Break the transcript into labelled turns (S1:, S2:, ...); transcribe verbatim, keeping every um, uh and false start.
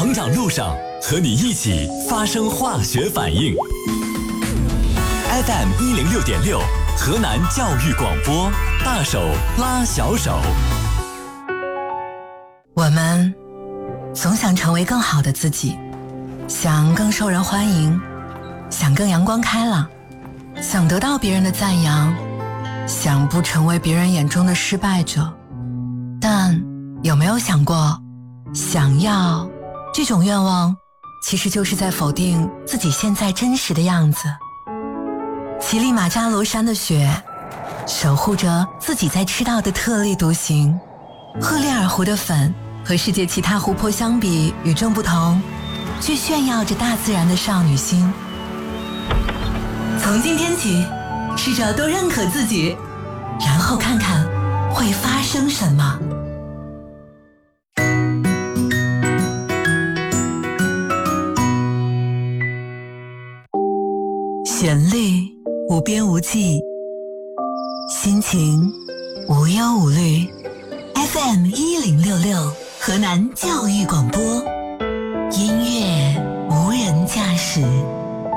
S1: 成长路上，和你一起发生化学反应。F M 一零六点六，河南教育广播，大手拉小手。
S2: 我们总想成为更好的自己，想更受人欢迎，想更阳光开朗，想得到别人的赞扬，想不成为别人眼中的失败者。但有没有想过，想要这种愿望其实就是在否定自己现在真实的样子。乞力马扎罗山的雪守护着自己在赤道的特立独行，赫列尔湖的粉和世界其他湖泊相比与众不同，却炫耀着大自然的少女心。从今天起，试着多认可自己，然后看看会发生什么。旋律无边无际，心情无忧无虑。 F M 一零六六 河南教育广播，音乐